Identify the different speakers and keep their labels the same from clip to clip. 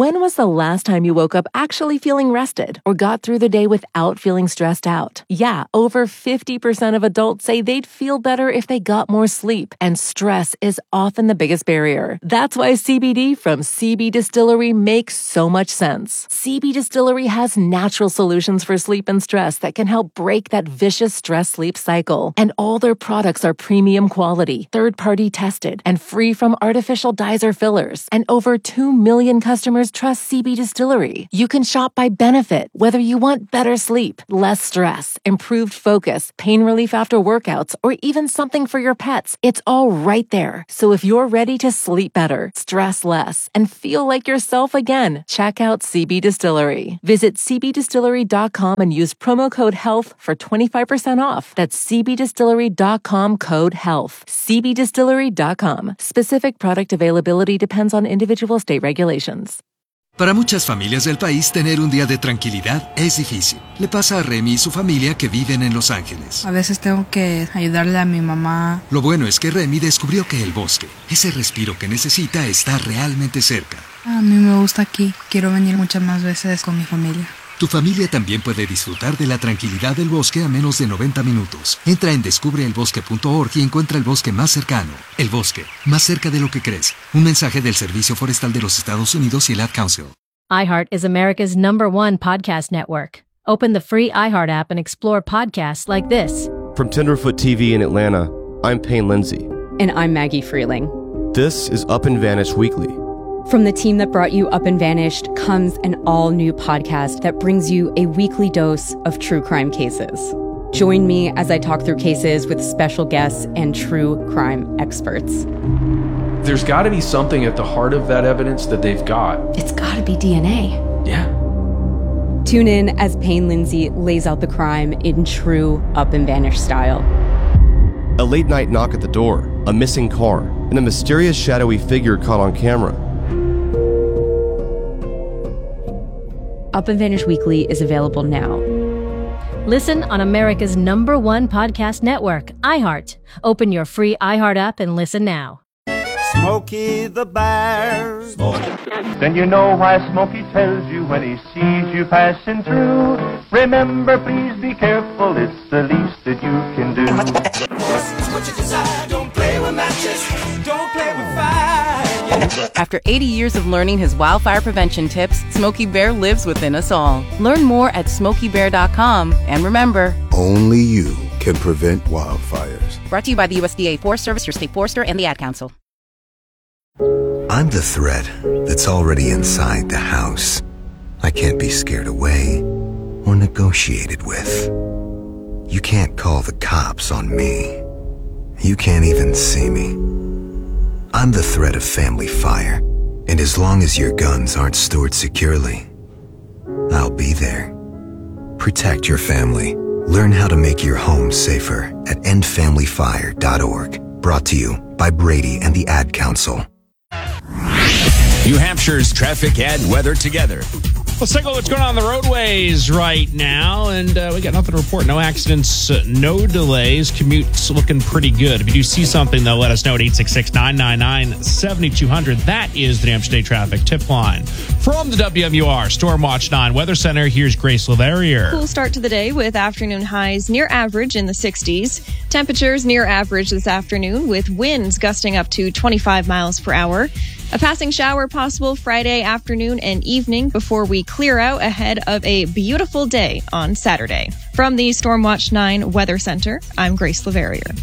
Speaker 1: When was the last time you woke up actually feeling rested or got through the day without feeling stressed out? Yeah, over 50% of adults say they'd feel better if they got more sleep, and stress is often the biggest barrier. That's why CBD from CB Distillery makes so much sense. CB Distillery has natural solutions for sleep and stress that can help break that vicious stress-sleep cycle. And all their products are premium quality, third-party tested, and free from artificial dyes or fillers. And over 2 million customers trust CB Distillery. You can shop by benefit, whether you want better sleep, less stress, improved focus, pain relief after workouts, or even something for your pets. It's all right there. So if you're ready to sleep better, stress less, and feel like yourself again, check out CB Distillery. Visit cbdistillery.com and use promo code HEALTH for 25% off. That's cbdistillery.com, code HEALTH. cbdistillery.com. Specific product availability depends on individual state regulations.
Speaker 2: Para muchas familias del país, tener un día de tranquilidad es difícil. Le pasa a Remy y su familia que viven en Los Ángeles.
Speaker 3: A veces tengo que ayudarle a mi mamá.
Speaker 2: Lo bueno es que Remy descubrió que el bosque, ese respiro que necesita, está realmente cerca.
Speaker 3: A mí me gusta aquí. Quiero venir muchas más veces con mi familia.
Speaker 2: Tu familia también puede disfrutar de la tranquilidad del bosque a menos de 90 minutos. Entra en descubreelbosque.org y encuentra el bosque más cercano. El bosque, más cerca de lo que crees. Un mensaje del Servicio Forestal de los Estados Unidos y el Ad Council.
Speaker 4: iHeart is America's #1 podcast network. Open the free iHeart app and explore podcasts like this.
Speaker 5: From Tenderfoot TV in Atlanta, I'm Payne Lindsay.
Speaker 6: And I'm Maggie Freeling.
Speaker 5: This is Up and Vanished Weekly.
Speaker 6: From the team that brought you Up and Vanished comes an all-new podcast that brings you a weekly dose of true crime cases. Join me as I talk through cases with special guests and true crime experts.
Speaker 7: There's got to be something at the heart of that evidence that they've got.
Speaker 6: It's got to be DNA.
Speaker 7: Yeah.
Speaker 6: Tune in as Payne Lindsay lays out the crime in true Up and Vanished style.
Speaker 5: A late-night knock at the door, a missing car, and a mysterious shadowy figure caught on camera.
Speaker 6: Up and Vanished Weekly is available now.
Speaker 4: Listen on America's #1 podcast network, iHeart. Open your free iHeart app and listen now.
Speaker 8: Smokey the Bear.
Speaker 9: Then you know why Smokey tells you when he sees you passing through. Remember, please be careful, it's the least that you can do.
Speaker 8: What you decide, don't play with matches, don't play with fire.
Speaker 10: After 80 years of learning his wildfire prevention tips, Smokey Bear lives within us all. Learn more at SmokeyBear.com. And remember,
Speaker 11: only you can prevent wildfires.
Speaker 10: Brought to you by the USDA Forest Service, your state forester, and the Ad Council.
Speaker 11: I'm the threat that's already inside the house. I can't be scared away or negotiated with. You can't call the cops on me. You can't even see me. I'm the threat of family fire, and as long as your guns aren't stored securely, I'll be there. Protect your family. Learn how to make your home safer at endfamilyfire.org. Brought to you by Brady and the Ad Council.
Speaker 12: New Hampshire's traffic and weather together.
Speaker 13: Let's take a look at what's going on the roadways right now. And we got nothing to report. No accidents, no delays. Commute's looking pretty good. If you do see something, though, let us know at 866-999-7200. That is the New Hampshire State Traffic Tip Line. From the WMUR Stormwatch 9 Weather Center, here's Grace LaVerriere.
Speaker 14: Cool start to the day with afternoon highs near average in the 60s. Temperatures near average this afternoon with winds gusting up to 25 miles per hour. A passing shower possible Friday afternoon and evening before we clear out ahead of a beautiful day on Saturday. From the Stormwatch 9 Weather Center, I'm Grace LaVerriere.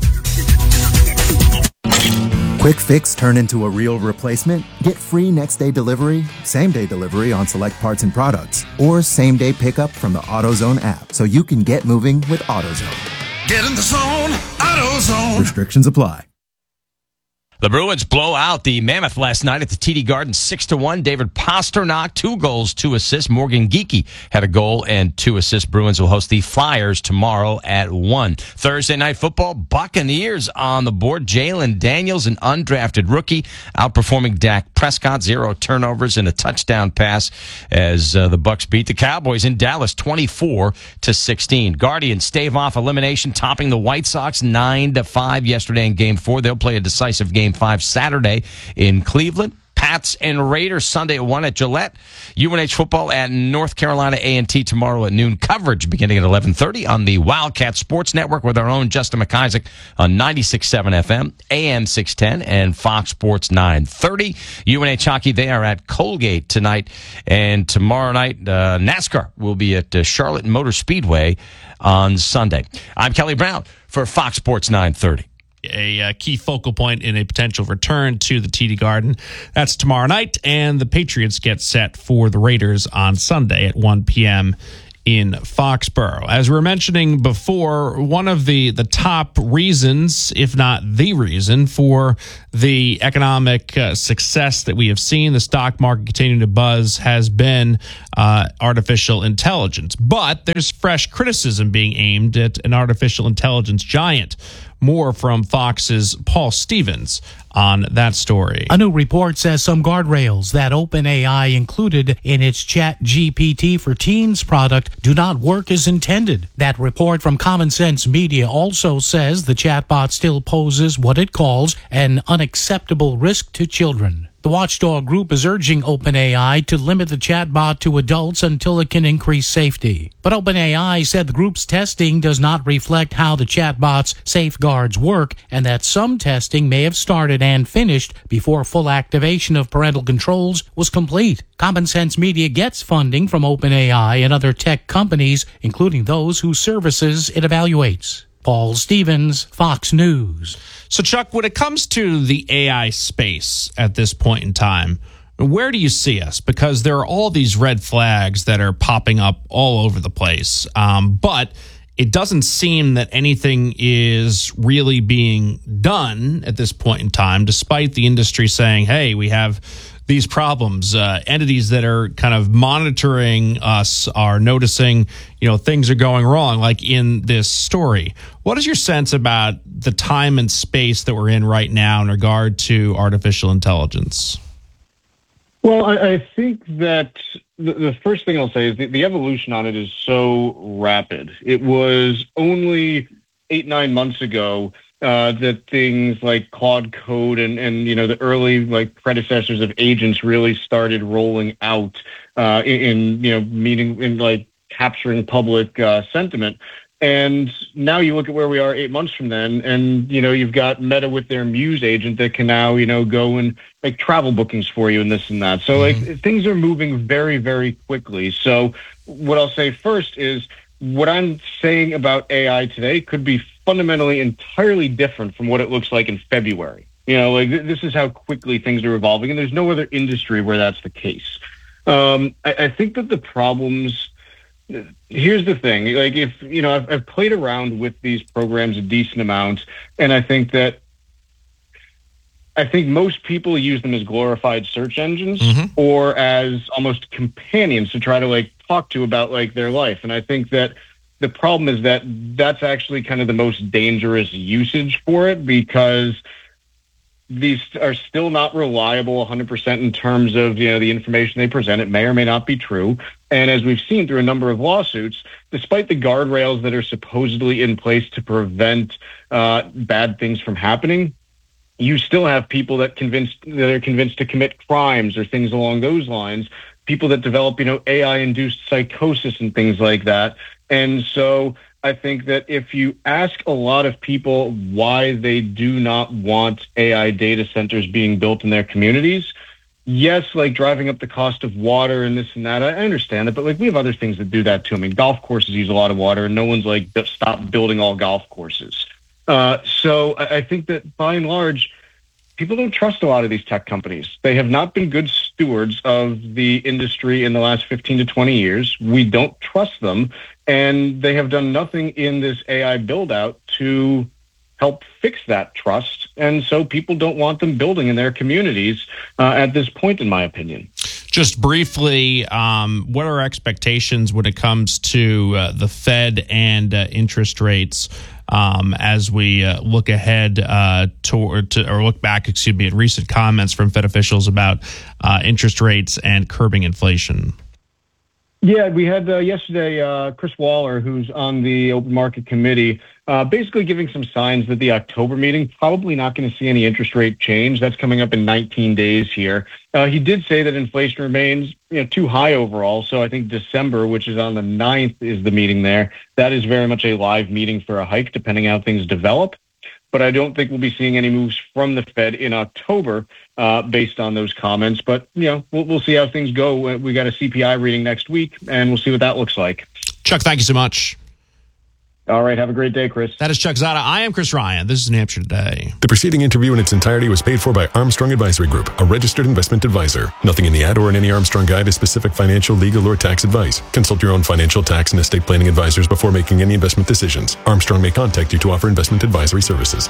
Speaker 15: Quick fix turn into a real replacement? Get free next-day delivery, same-day delivery on select parts and products, or same-day pickup from the AutoZone app so you can get moving with AutoZone.
Speaker 8: Get in the zone, AutoZone.
Speaker 15: Restrictions apply.
Speaker 12: The Bruins blow out the Mammoth last night at the TD Garden 6-1. David Pastrnak, 2 goals, 2 assists. Morgan Geekie had a goal and 2 assists. Bruins will host the Flyers tomorrow at 1. Thursday Night Football, Buccaneers on the board. Jalen Daniels, an undrafted rookie, outperforming Dak Prescott. 0 turnovers and a touchdown pass as the Bucs beat the Cowboys in Dallas 24-16. Guardians stave off elimination, topping the White Sox 9-5 yesterday in Game 4. They'll play a decisive Game 5 Saturday in Cleveland. Pats and Raiders Sunday at 1 at Gillette. UNH football at North Carolina A&T tomorrow at noon. Coverage beginning at 11:30 on the Wildcat Sports Network with our own Justin McIsaac on 96.7 FM, AM 610, and Fox Sports 930. UNH hockey, they are at Colgate tonight. And tomorrow night, NASCAR will be at Charlotte Motor Speedway on Sunday. I'm Kelly Brown for Fox Sports 930.
Speaker 13: A key focal point in a potential return to the TD Garden. That's tomorrow night, and the Patriots get set for the Raiders on Sunday at 1 p.m. in Foxborough. As we were mentioning before, one of the top reasons, if not the reason, for the economic success that we have seen, the stock market continuing to buzz, has been artificial intelligence. But there's fresh criticism being aimed at an artificial intelligence giant. More from Fox's Paul Stevens on that story.
Speaker 16: A new report says some guardrails that OpenAI included in its ChatGPT for Teens product do not work as intended. That report from Common Sense Media also says the chatbot still poses what it calls an unacceptable risk to children. The watchdog group is urging OpenAI to limit the chatbot to adults until it can increase safety. But OpenAI said the group's testing does not reflect how the chatbot's safeguards work, and that some testing may have started and finished before full activation of parental controls was complete. Common Sense Media gets funding from OpenAI and other tech companies, including those whose services it evaluates. Paul Stevens, Fox News.
Speaker 13: So, Chuck, when it comes to the AI space at this point in time, where do you see us? Because there are all these red flags that are popping up all over the place. But it doesn't seem that anything is really being done at this point in time, despite the industry saying, hey, we have these problems. Entities that are kind of monitoring us are noticing, things are going wrong, like in this story. What is your sense about the time and space that we're in right now in regard to artificial intelligence?
Speaker 17: Well, I think that the first thing I'll say is the evolution on it is so rapid. It was only 8-9 months ago that things like Claude Code and the early predecessors of agents really started rolling out in capturing public sentiment. And now you look at where we are 8 months from then, and you've got Meta with their Muse agent that can now go and make travel bookings for you and this and that. So things are moving very, very quickly. So what I'll say first is what I'm saying about AI today could be fundamentally entirely different from what it looks like in February. This is how quickly things are evolving, and there's no other industry where that's the case. I think that the problems. Here's the thing, I've played around with these programs a decent amount, and I think most people use them as glorified search engines or as almost companions to try to talk to about their life. And I think that the problem is that that's actually kind of the most dangerous usage for it, because these are still not reliable 100% in terms of the information they present. It may or may not be true. And as we've seen through a number of lawsuits, despite the guardrails that are supposedly in place to prevent bad things from happening, you still have people that are convinced to commit crimes or things along those lines. People that develop AI-induced psychosis and things like that. And so I think that if you ask a lot of people why they do not want AI data centers being built in their communities, yes, driving up the cost of water and this and that, I understand it, but we have other things that do that too. I mean, golf courses use a lot of water, and no one's stop building all golf courses. So I think that by and large, people don't trust a lot of these tech companies. They have not been good stewards of the industry in the last 15 to 20 years. We don't trust them, and they have done nothing in this AI build-out to help fix that trust. And so people don't want them building in their communities at this point, in my opinion.
Speaker 13: Just briefly, what are our expectations when it comes to the Fed and interest rates as we look ahead or look back, at recent comments from Fed officials about interest rates and curbing inflation?
Speaker 17: Yeah, we had yesterday Chris Waller, who's on the Open Market Committee, basically giving some signs that the October meeting probably not going to see any interest rate change. That's coming up in 19 days here. He did say that inflation remains too high overall. So I think December, which is on the 9th, is the meeting there. That is very much a live meeting for a hike, depending how things develop. But I don't think we'll be seeing any moves from the Fed in October based on those comments. But, we'll see how things go. We got a CPI reading next week, and we'll see what that looks like.
Speaker 13: Chuck, thank you so much.
Speaker 17: All right. Have a great day, Chris.
Speaker 13: That is Chuck Zada. I am Chris Ryan. This is New Hampshire Today.
Speaker 18: The preceding interview in its entirety was paid for by Armstrong Advisory Group, a registered investment advisor. Nothing in the ad or in any Armstrong guide is specific financial, legal, or tax advice. Consult your own financial, tax, and estate planning advisors before making any investment decisions. Armstrong may contact you to offer investment advisory services.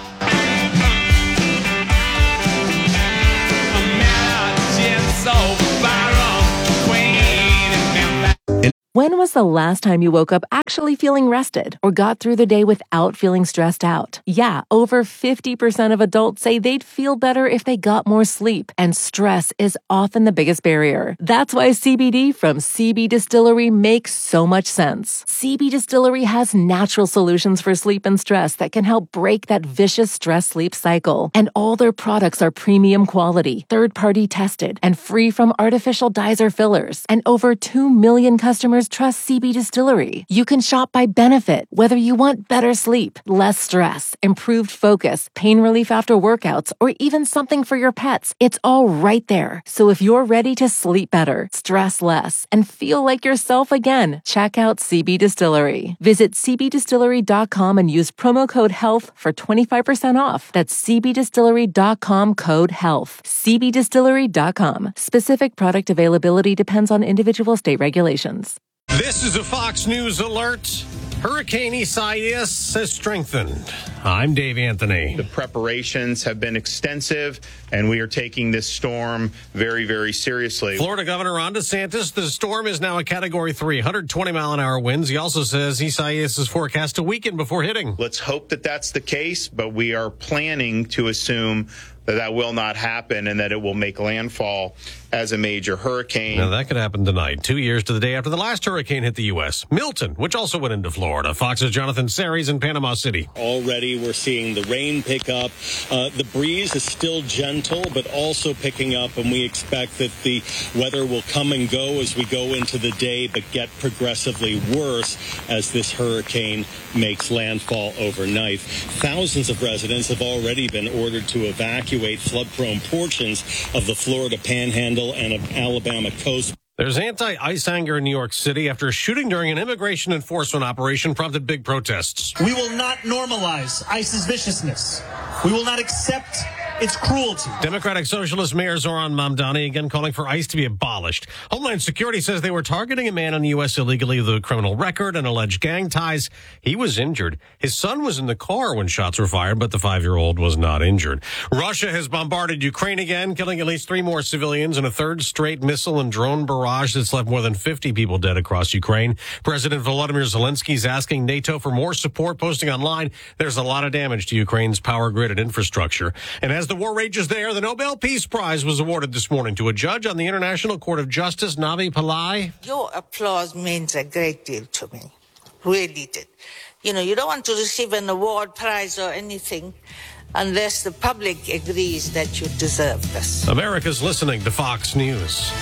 Speaker 1: When was the last time you woke up actually feeling rested or got through the day without feeling stressed out? Yeah, over 50% of adults say they'd feel better if they got more sleep, and stress is often the biggest barrier. That's why CBD from CB Distillery makes so much sense. CB Distillery has natural solutions for sleep and stress that can help break that vicious stress-sleep cycle. And all their products are premium quality, third-party tested, and free from artificial dyes or fillers. And over 2 million customers trust CB Distillery. You can shop by benefit, whether you want better sleep, less stress, improved focus, pain relief after workouts, or even something for your pets. It's all right there. So if you're ready to sleep better, stress less, and feel like yourself again, check out CB Distillery. Visit cbdistillery.com and use promo code HEALTH for 25% off. That's cbdistillery.com, code HEALTH. cbdistillery.com. Specific product availability depends on individual state regulations.
Speaker 19: This is a Fox News alert. Hurricane Isaias has strengthened. I'm Dave Anthony.
Speaker 20: The preparations have been extensive, and we are taking this storm very, very seriously.
Speaker 19: Florida Governor Ron DeSantis, the storm is now a Category 3, 120-mile-an-hour winds. He also says Isaias is forecast to weaken before hitting.
Speaker 20: Let's hope that that's the case, but we are planning to assume that will not happen and that it will make landfall as a major hurricane.
Speaker 19: Now, that could happen tonight, 2 years to the day after the last hurricane hit the U.S. Milton, which also went into Florida. Fox's Jonathan Series in Panama City.
Speaker 21: Already we're seeing the rain pick up. The breeze is still gentle, but also picking up, and we expect that the weather will come and go as we go into the day, but get progressively worse as this hurricane makes landfall overnight. Thousands of residents have already been ordered to evacuate flood-prone portions of the Florida Panhandle and of Alabama coast.
Speaker 19: There's anti-ICE anger in New York City after a shooting during an immigration enforcement operation prompted big protests.
Speaker 22: We will not normalize ICE's viciousness. We will not accept its cruelty.
Speaker 19: Democratic Socialist Mayor Zoran Mamdani again calling for ICE to be abolished. Homeland Security says they were targeting a man in the U.S. illegally with a criminal record and alleged gang ties. He was injured. His son was in the car when shots were fired, but the 5-year-old was not injured. Russia has bombarded Ukraine again, killing at least 3 more civilians in a third straight missile and drone barrage that's left more than 50 people dead across Ukraine. President Volodymyr Zelensky is asking NATO for more support, posting online, "There's a lot of damage to Ukraine's power grid and infrastructure." And as the war rages there, the Nobel Peace Prize was awarded this morning to a judge on the International Court of Justice, Navi Pillai.
Speaker 23: Your applause means a great deal to me. Really did. You know, you don't want to receive an award, prize, or anything unless the public agrees that you deserve this.
Speaker 19: America's listening to Fox News.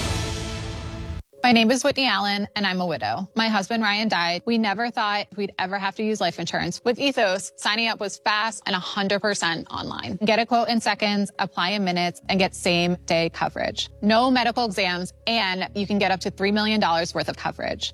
Speaker 24: My name is Whitney Allen, and I'm a widow. My husband, Ryan, died. We never thought we'd ever have to use life insurance. With Ethos, signing up was fast and 100% online. Get a quote in seconds, apply in minutes, and get same-day coverage. No medical exams, and you can get up to $3 million worth of coverage.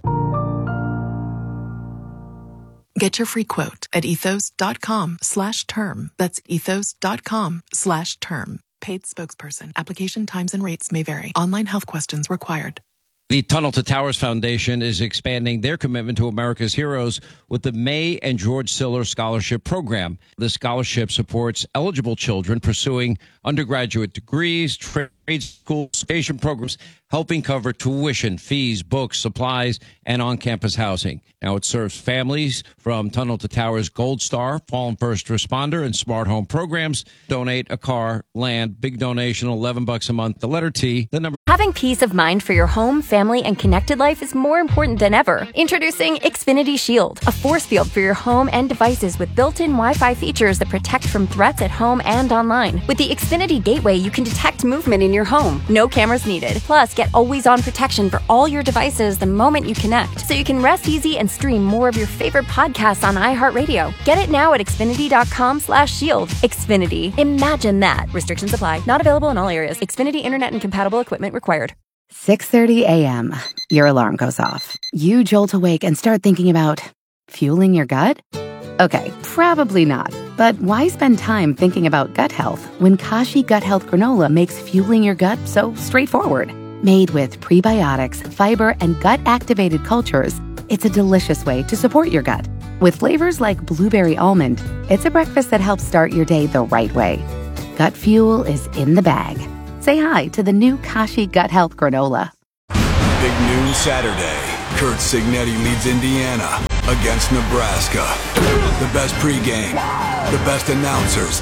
Speaker 25: Get your free quote at ethos.com/term. That's ethos.com/term. Paid spokesperson. Application times and rates may vary. Online health questions required.
Speaker 26: The Tunnel to Towers Foundation is expanding their commitment to America's heroes with the May and George Siller Scholarship Program. The scholarship supports eligible children pursuing undergraduate degrees, trips grade school education programs, helping cover tuition, fees, books, supplies, and on-campus housing. Now it serves families from Tunnel to Towers Gold Star, Fallen First Responder, and Smart Home programs. Donate a car, land, big donation, $11 a month. The letter T, the number.
Speaker 2: Having peace of mind for your home, family, and connected life is more important than ever. Introducing Xfinity Shield, a force field for your home and devices with built-in Wi-Fi features that protect from threats at home and online. With the Xfinity Gateway, you can detect movement in your home. No cameras needed. Plus, get always-on protection for all your devices the moment you connect, so you can rest easy and stream more of your favorite podcasts on iHeartRadio. Get it now at Xfinity.com/shield. Xfinity. Imagine that. Restrictions apply. Not available in all areas. Xfinity Internet and compatible equipment required.
Speaker 3: 6:30 a.m. Your alarm goes off. You jolt awake and start thinking about fueling your gut? Okay, probably not. But why spend time thinking about gut health when Kashi Gut Health Granola makes fueling your gut so straightforward? Made with prebiotics, fiber, and gut-activated cultures, it's a delicious way to support your gut. With flavors like blueberry almond, it's a breakfast that helps start your day the right way. Gut fuel is in the bag. Say hi to the new Kashi Gut Health Granola.
Speaker 4: Big noon Saturday. Kurt Signetti leads Indiana against Nebraska. The best pregame, the best announcers.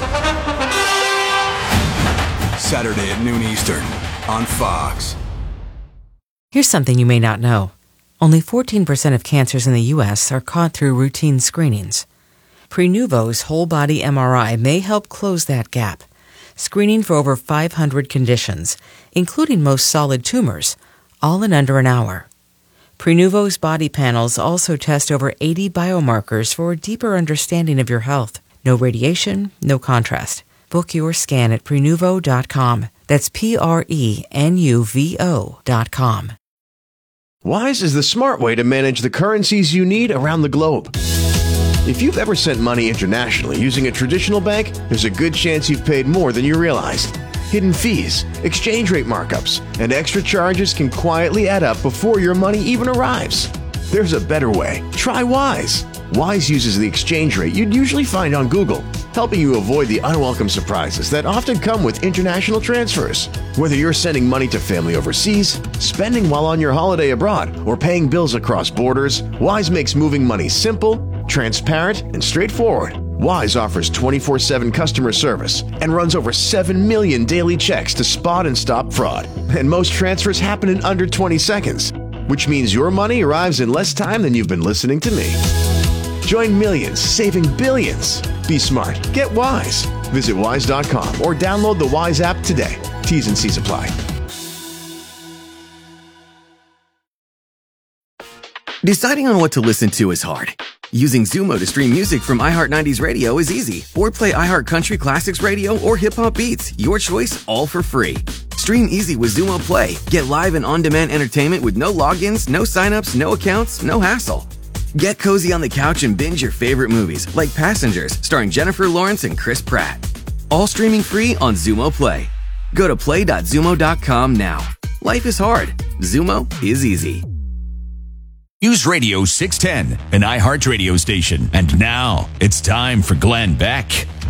Speaker 4: Saturday at noon Eastern on Fox.
Speaker 5: Here's something you may not know. Only 14% of cancers in the U.S. are caught through routine screenings. Prenuvo's whole-body MRI may help close that gap, screening for over 500 conditions, including most solid tumors, all in under an hour. Prenuvo's body panels also test over 80 biomarkers for a deeper understanding of your health. No radiation, no contrast. Book your scan at Prenuvo.com. That's Prenuvo.com.
Speaker 6: Wise is the smart way to manage the currencies you need around the globe. If you've ever sent money internationally using a traditional bank, there's a good chance you've paid more than you realized. Hidden fees, exchange rate markups, and extra charges can quietly add up before your money even arrives. There's a better way. Try Wise. Wise uses the exchange rate you'd usually find on Google, helping you avoid the unwelcome surprises that often come with international transfers. Whether you're sending money to family overseas, spending while on your holiday abroad, or paying bills across borders, Wise makes moving money simple, transparent, and straightforward. Wise offers 24/7 customer service and runs over 7 million daily checks to spot and stop fraud. And most transfers happen in under 20 seconds, which means your money arrives in less time than you've been listening to me. Join millions, saving billions. Be smart. Get Wise. Visit wise.com or download the Wise app today. T's and C's apply.
Speaker 7: Deciding on what to listen to is hard. Using Zumo to stream music from iHeart 90s Radio is easy. Or play iHeart Country Classics Radio or Hip Hop Beats. Your choice, all for free. Stream easy with Zumo Play. Get live and on-demand entertainment with no logins, no signups, no accounts, no hassle. Get cozy on the couch and binge your favorite movies, like Passengers, starring Jennifer Lawrence and Chris Pratt. All streaming free on Zumo Play. Go to play.zumo.com now. Life is hard. Zumo is easy.
Speaker 27: News Radio 610, an iHeart radio station. And now, it's time for Glenn Beck.